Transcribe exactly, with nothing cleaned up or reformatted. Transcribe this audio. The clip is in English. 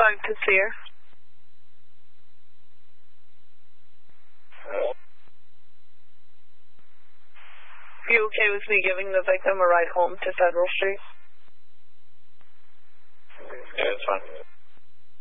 five to clear. You okay with me giving the victim a ride home to Federal Street? Yeah, it's fine.